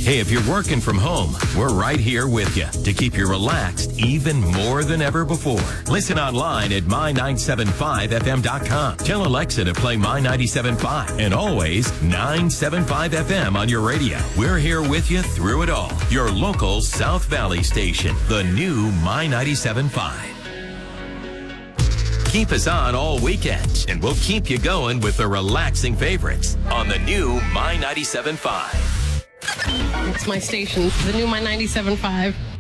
Hey, if you're working from home, we're right here with you to keep you relaxed even more than ever before. Listen online at my975fm.com. Tell Alexa to play My975 and always 975 FM on your radio. We're here with you through it all. Your local South Valley station, the new My975. Keep us on all weekends, and we'll keep you going with the relaxing favorites on the new My 97.5. It's my station, the new My 97.5.